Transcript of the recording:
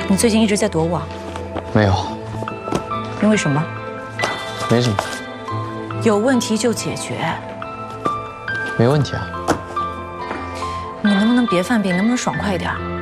你最近一直在躲我？ 没有。 因为什么？ 没什么。 有问题就解决。 没问题啊。 你能不能别犯病？能不能爽快一点？